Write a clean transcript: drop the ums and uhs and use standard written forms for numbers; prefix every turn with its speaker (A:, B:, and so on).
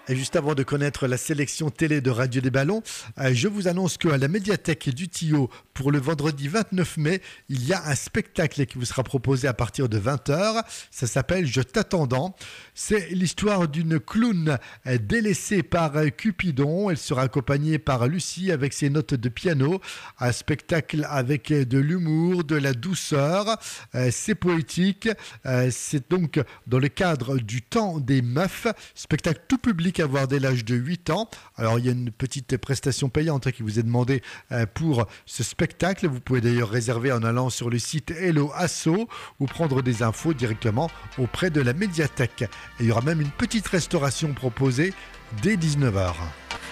A: Et juste avant de connaître la sélection télé de Radio des Ballons, je vous annonce qu'à la médiathèque du Tillot, pour le vendredi 29 mai, il y a un spectacle qui vous sera proposé à partir de 20h. Ça s'appelle Je t'attendant. C'est l'histoire d'une clown délaissée par Cupidon. Elle sera accompagnée par Lucie avec ses notes de piano. Un spectacle avec de l'humour, de la douceur. C'est poétique. C'est donc dans le cadre du Temps des Meufs. Spectacle tout public à voir dès l'âge de 8 ans. Alors il y a une petite prestation payante qui vous est demandée pour ce spectacle. Vous pouvez d'ailleurs réserver en allant sur le site Hello Asso ou prendre des infos directement auprès de la médiathèque. Et il y aura même une petite restauration proposée dès 19h.